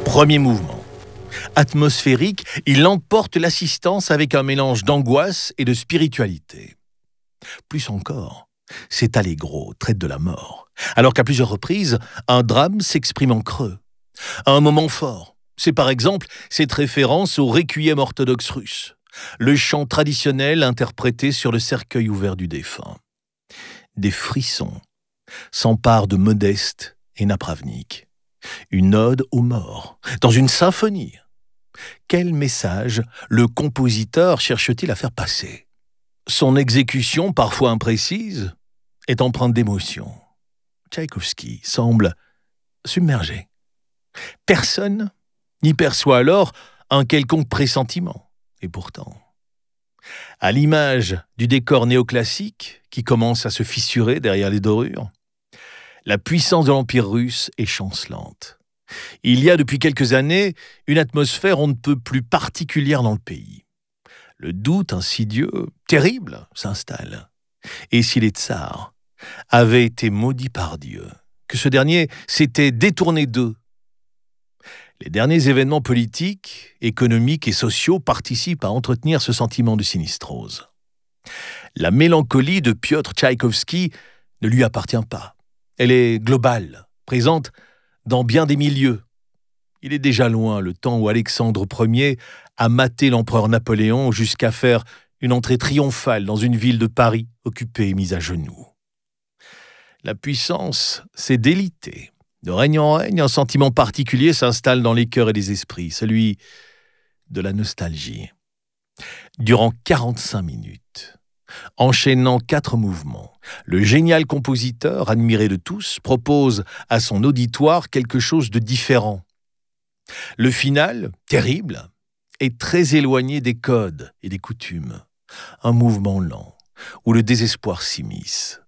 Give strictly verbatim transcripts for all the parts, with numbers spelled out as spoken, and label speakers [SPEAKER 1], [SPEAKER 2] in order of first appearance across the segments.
[SPEAKER 1] Premier mouvement. Atmosphérique, il emporte l'assistance avec un mélange d'angoisse et de spiritualité. Plus encore, cet allegro traite de la mort, alors qu'à plusieurs reprises, un drame s'exprime en creux. Un moment fort, c'est par exemple cette référence au requiem orthodoxe russe, le chant traditionnel interprété sur le cercueil ouvert du défunt. Des frissons s'emparent de Modeste et Napravnik. Une ode aux morts, dans une symphonie. Quel message le compositeur cherche-t-il à faire passer ? Son exécution, parfois imprécise, est empreinte d'émotion. Tchaïkovski semble submergé. Personne n'y perçoit alors un quelconque pressentiment. Et pourtant, à l'image du décor néoclassique qui commence à se fissurer derrière les dorures, la puissance de l'Empire russe est chancelante. Il y a depuis quelques années une atmosphère on ne peut plus particulière dans le pays. Le doute insidieux, terrible, s'installe. Et si les tsars avaient été maudits par Dieu, que ce dernier s'était détourné d'eux? Les derniers événements politiques, économiques et sociaux participent à entretenir ce sentiment de sinistrose. La mélancolie de Piotr Tchaïkovski ne lui appartient pas. Elle est globale, présente dans bien des milieux. Il est déjà loin le temps où Alexandre Ier a maté l'empereur Napoléon jusqu'à faire une entrée triomphale dans une ville de Paris occupée et mise à genoux. La puissance s'est délitée. De règne en règne, un sentiment particulier s'installe dans les cœurs et les esprits, celui de la nostalgie. Durant quarante-cinq minutes, enchaînant quatre mouvements, le génial compositeur, admiré de tous, propose à son auditoire quelque chose de différent. Le final, terrible, est très éloigné des codes et des coutumes. Un mouvement lent, où le désespoir s'immisce.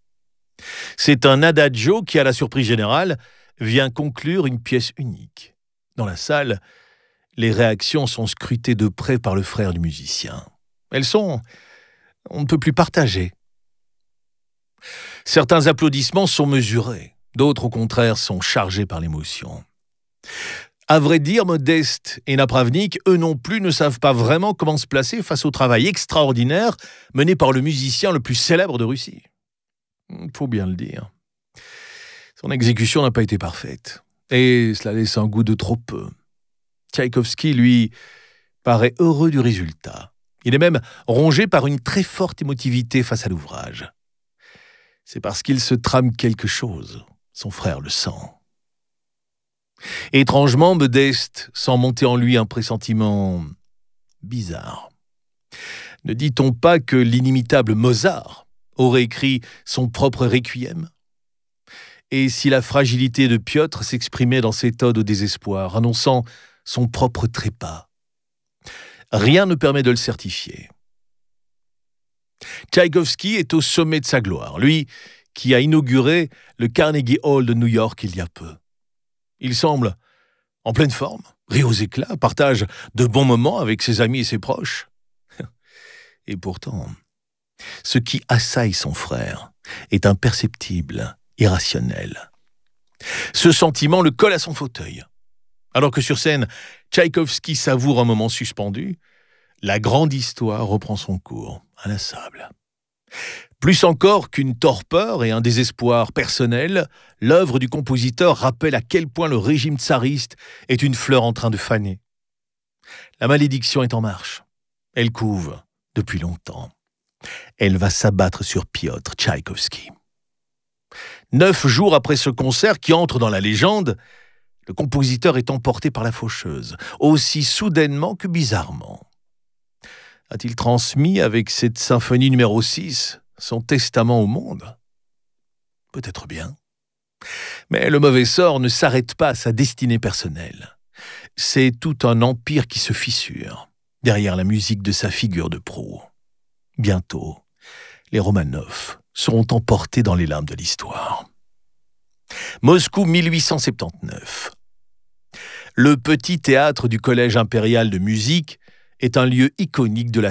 [SPEAKER 1] C'est un adagio qui, à la surprise générale, vient conclure une pièce unique. Dans la salle, les réactions sont scrutées de près par le frère du musicien. Elles sont, on ne peut plus partager. Certains applaudissements sont mesurés, d'autres au contraire sont chargés par l'émotion. À vrai dire, Modeste et Napravnik, eux non plus, ne savent pas vraiment comment se placer face au travail extraordinaire mené par le musicien le plus célèbre de Russie. Il faut bien le dire. Son exécution n'a pas été parfaite, et cela laisse un goût de trop peu. Tchaïkovski, lui, paraît heureux du résultat. Il est même rongé par une très forte émotivité face à l'ouvrage. C'est parce qu'il se trame quelque chose. Son frère le sent. Étrangement, Modeste sent monter en lui un pressentiment bizarre. Ne dit-on pas que l'inimitable Mozart aurait écrit son propre requiem? Et si la fragilité de Piotr s'exprimait dans cette ode au désespoir, annonçant son propre trépas? Rien ne permet de le certifier. Tchaïkovski est au sommet de sa gloire, lui qui a inauguré le Carnegie Hall de New York il y a peu. Il semble en pleine forme, rit aux éclats, partage de bons moments avec ses amis et ses proches. Et pourtant, ce qui assaille son frère est imperceptible, irrationnel. Ce sentiment le colle à son fauteuil. Alors que sur scène, Tchaïkovski savoure un moment suspendu, la grande histoire reprend son cours, inlassable. Plus encore qu'une torpeur et un désespoir personnel, l'œuvre du compositeur rappelle à quel point le régime tsariste est une fleur en train de faner. La malédiction est en marche. Elle couve depuis longtemps. Elle va s'abattre sur Piotr Tchaïkovski. Neuf jours après ce concert qui entre dans la légende, le compositeur est emporté par la faucheuse, aussi soudainement que bizarrement. A-t-il transmis avec cette symphonie numéro six son testament au monde? Peut-être bien. Mais le mauvais sort ne s'arrête pas à sa destinée personnelle. C'est tout un empire qui se fissure derrière la musique de sa figure de proue. Bientôt, les Romanov seront emportés dans les limbes de l'histoire. Moscou mille huit cent soixante-dix-neuf. Le petit théâtre du Collège impérial de musique est un lieu iconique de la